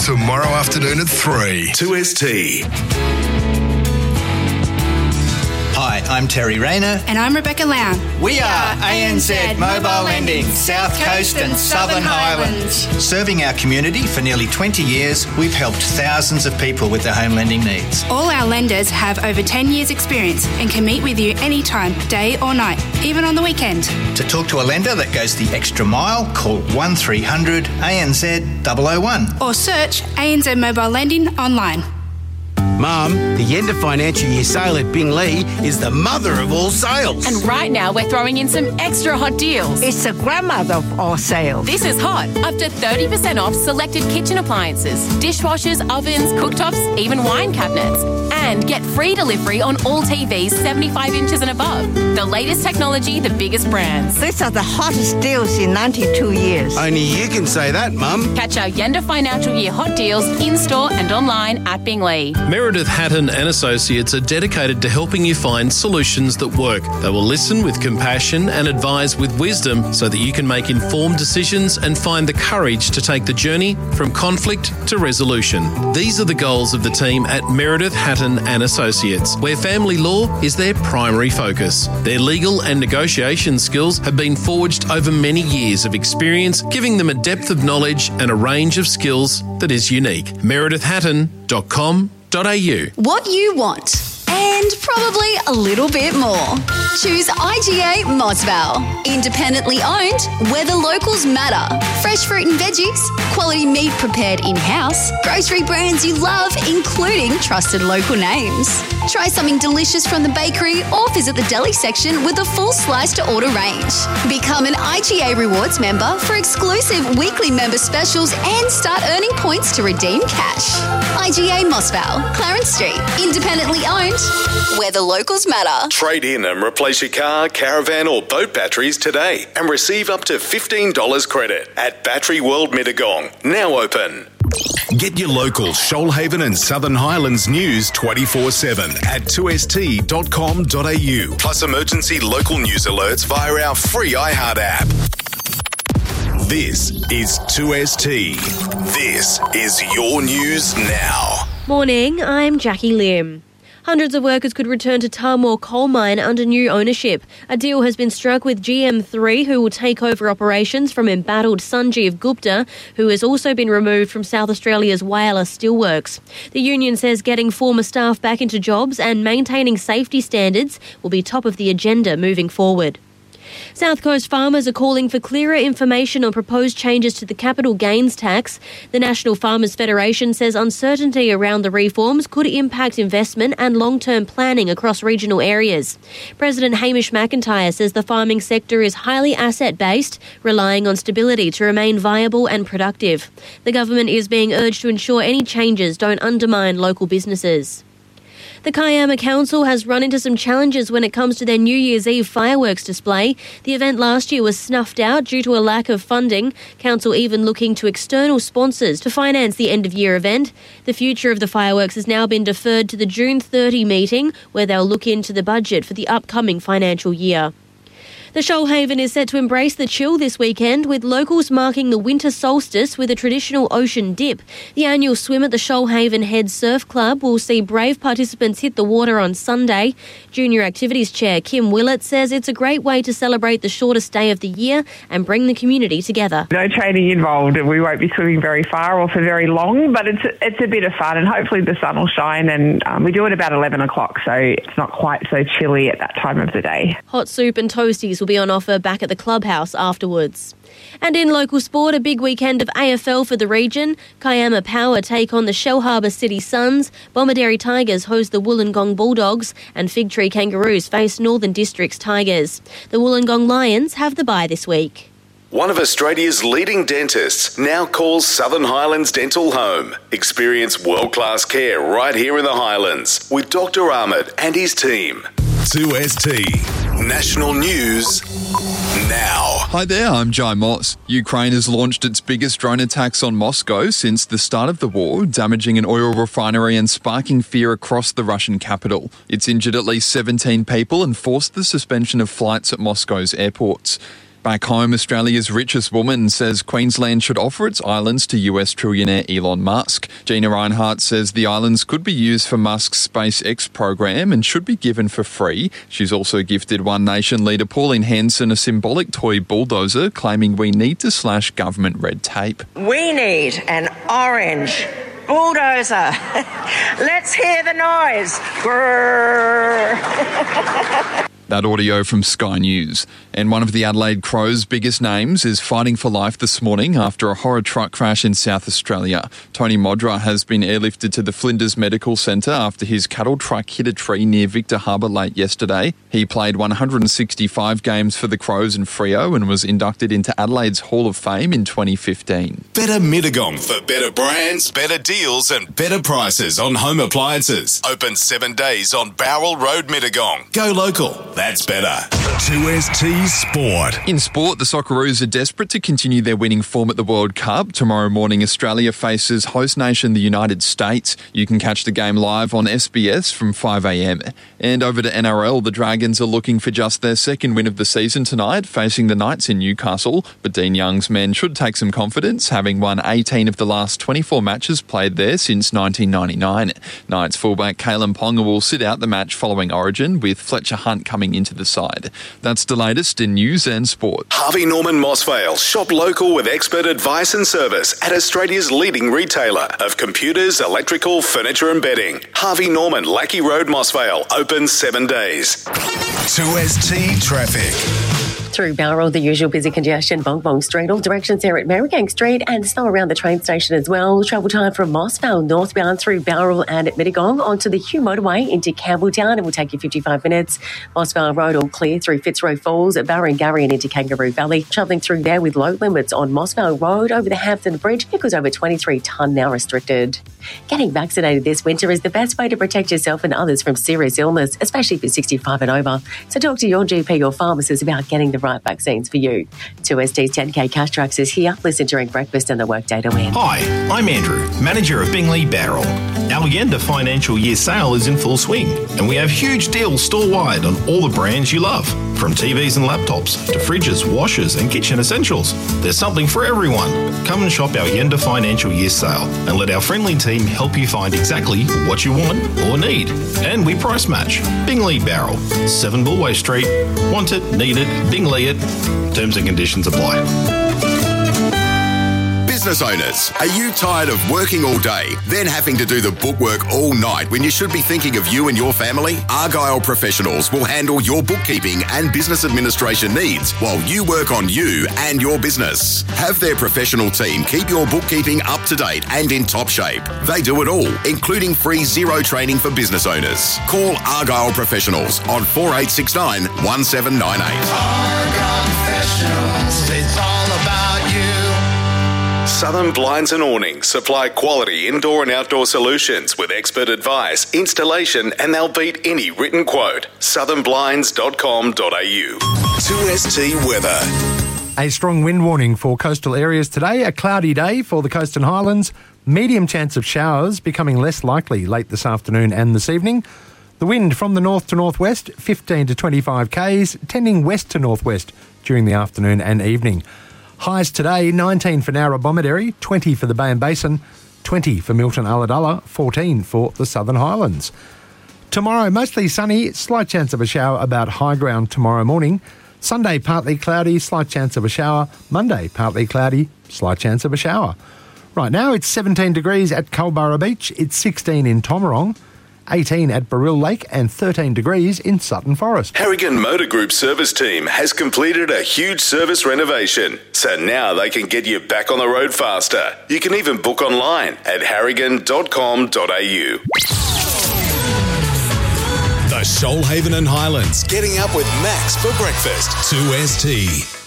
Tomorrow afternoon at 3. 2ST. Hi, I'm Terry Rayner. And I'm Rebecca Lown. We are ANZ Mobile Lending, South Coast and Southern Highlands. Serving our community for nearly 20 years, we've helped thousands of people with their home lending needs. All our lenders have over 10 years experience and can meet with you anytime, day or night, even on the weekend. To talk to a lender that goes the extra mile, call 1300 ANZ 001. Or search ANZ Mobile Lending online. Mum, the end of financial year sale at Binglee is the mother of all sales. And right now we're throwing in some extra hot deals. It's the grandmother of all sales. This is hot. Up to 30% off selected kitchen appliances, dishwashers, ovens, cooktops, even wine cabinets. And get free delivery on all TVs 75 inches and above. The latest technology, the biggest brands. These are the hottest deals in 92 years. Only you can say that, Mum. Catch our Yenda Financial Year hot deals in-store and online at Binglee. Meredith Hatton and Associates are dedicated to helping you find solutions that work. They will listen with compassion and advise with wisdom so that you can make informed decisions and find the courage to take the journey from conflict to resolution. These are the goals of the team at Meredith Hatton and Associates, where family law is their primary focus. Their legal and negotiation skills have been forged over many years of experience, giving them a depth of knowledge and a range of skills that is unique. meredithhatton.com.au. What you want, and probably a little bit more. Choose IGA Mossvale. Independently owned, where the locals matter. Fresh fruit and veggies, quality meat prepared in-house, grocery brands you love, including trusted local names. Try something delicious from the bakery or visit the deli section with a full slice-to-order range. Become an IGA Rewards member for exclusive weekly member specials and start earning points to redeem cash. IGA Mossvale, Clarence Street. Independently owned, where the locals matter. Trade in and replace your car, caravan or boat batteries today and receive up to $15 credit at Battery World Mittagong. Now open. Get your local Shoalhaven and Southern Highlands news 24/7 at 2st.com.au. Plus emergency local news alerts via our free iHeart app. This is 2ST. This is your news now. Morning, I'm Jackie Lim. Hundreds of workers could return to Tahmoor coal mine under new ownership. A deal has been struck with GM3, who will take over operations from embattled Sanjeev Gupta, who has also been removed from South Australia's Whyalla Steelworks. The union says getting former staff back into jobs and maintaining safety standards will be top of the agenda moving forward. South Coast farmers are calling for clearer information on proposed changes to the capital gains tax. The National Farmers Federation says uncertainty around the reforms could impact investment and long-term planning across regional areas. President Hamish McIntyre says the farming sector is highly asset-based, relying on stability to remain viable and productive. The government is being urged to ensure any changes don't undermine local businesses. The Kiama Council has run into some challenges when it comes to their New Year's Eve fireworks display. The event last year was snuffed out due to a lack of funding. Council even looking to external sponsors to finance the end-of-year event. The future of the fireworks has now been deferred to the June 30 meeting, where they'll look into the budget for the upcoming financial year. The Shoalhaven is set to embrace the chill this weekend, with locals marking the winter solstice with a traditional ocean dip. The annual swim at the Shoalhaven Head Surf Club will see brave participants hit the water on Sunday. Junior Activities Chair Kim Willett says it's a great way to celebrate the shortest day of the year and bring the community together. No training involved. We won't be swimming very far or for very long, but it's a bit of fun, and hopefully the sun will shine, and we do it about 11 o'clock, so it's not quite so chilly at that time of the day. Hot soup and toasties will be on offer back at the clubhouse afterwards. And in local sport, a big weekend of AFL for the region. Kiama Power take on the Shellharbour City Suns, Bomaderry Tigers host the Wollongong Bulldogs, and Fig Tree Kangaroos face Northern District's Tigers. The Wollongong Lions have the bye this week. One of Australia's leading dentists now calls Southern Highlands Dental home. Experience world-class care right here in the Highlands with Dr. Ahmed and his team. 2ST National News now. Hi there, I'm Jai Moss. Ukraine has launched its biggest drone attacks on Moscow since the start of the war, damaging an oil refinery and sparking fear across the Russian capital. It's injured at least 17 people and forced the suspension of flights at Moscow's airports. Back home, Australia's richest woman says Queensland should offer its islands to US trillionaire Elon Musk. Gina Reinhart says the islands could be used for Musk's SpaceX program and should be given for free. She's also gifted One Nation leader Pauline Hanson a symbolic toy bulldozer, claiming we need to slash government red tape. We need an orange bulldozer. Let's hear the noise. Grrr. That audio from Sky News. And one of the Adelaide Crows' biggest names is fighting for life this morning after a horror truck crash in South Australia. Tony Modra has been airlifted to the Flinders Medical Centre after his cattle truck hit a tree near Victor Harbour late yesterday. He played 165 games for the Crows and Freo and was inducted into Adelaide's Hall of Fame in 2015. Better Mittagong for better brands, better deals and better prices on home appliances. Open 7 days on Bowral Road, Mittagong. Go local. That's better. 2ST Sport. In sport, the Socceroos are desperate to continue their winning form at the World Cup. Tomorrow morning, Australia faces host nation the United States. You can catch the game live on SBS from 5 a.m. And over to NRL, the Dragons are looking for just their second win of the season tonight, facing the Knights in Newcastle. But Dean Young's men should take some confidence, having won 18 of the last 24 matches played there since 1999. Knights fullback Kalen Ponga will sit out the match following Origin, with Fletcher Hunt coming into the side. That's the latest in news and sport. Harvey Norman Mossvale. Shop local with expert advice and service at Australia's leading retailer of computers, electrical, furniture and bedding. Harvey Norman, Lackey Road, Mossvale. Open 7 days. 2ST Traffic. Through Bowral, the usual busy congestion, Bong Bong Street, all directions there at Merrigang Street, and snow around the train station as well. Travel time from Mossvale northbound through Bowral and at Mittagong onto the Hugh Motorway into Campbelltown. It will take you 55 minutes. Mossvale Road all clear through Fitzroy Falls, Barrengarry and into Kangaroo Valley. Travelling through there with low limits on Mossvale Road over the Hampton Bridge. Vehicles over 23 tonne now restricted. Getting vaccinated this winter is the best way to protect yourself and others from serious illness, especially if you're 65 and over. So talk to your GP or pharmacist about getting the right vaccines for you. 2ST's 10K Cash Trucks is here. Listen during breakfast and the workday to win. Hi, I'm Andrew, manager of Bingley Bowral. Our end of financial year sale is in full swing, and we have huge deals store-wide on all the brands you love, from TVs and laptops to fridges, washers and kitchen essentials. There's something for everyone. Come and shop our end of financial year sale and let our friendly team help you find exactly what you want or need. And we price match. Bingley Bowral, 7 Bullway Street. Want it, need it, Bingley it. Terms and conditions apply. Business owners, are you tired of working all day, then having to do the bookwork all night when you should be thinking of you and your family? Argyle Professionals will handle your bookkeeping and business administration needs while you work on you and your business. Have their professional team keep your bookkeeping up to date and in top shape. They do it all, including free zero training for business owners. Call Argyle Professionals on 4869 1798. Argyle Professionals, it's all about you. Southern Blinds and Awnings supply quality indoor and outdoor solutions with expert advice, installation, and they'll beat any written quote. southernblinds.com.au. 2ST weather. A strong wind warning for coastal areas today. A cloudy day for the Coast and Highlands. Medium chance of showers becoming less likely late this afternoon and this evening. The wind from the north to northwest, 15 to 25 k's, tending west to northwest during the afternoon and evening. Highs today, 19 for Narrabomideri, 20 for the Bay and Basin, 20 for Milton Ulladulla, 14 for the Southern Highlands. Tomorrow, mostly sunny, slight chance of a shower about high ground tomorrow morning. Sunday, partly cloudy, slight chance of a shower. Monday, partly cloudy, slight chance of a shower. Right now, it's 17 degrees at Culburra Beach, it's 16 in Tomarong, 18 at Baril Lake and 13 degrees in Sutton Forest. Harrigan Motor Group service team has completed a huge service renovation, so now they can get you back on the road faster. You can even book online at harrigan.com.au. The Shoalhaven and Highlands, getting up with Max for breakfast. 2ST.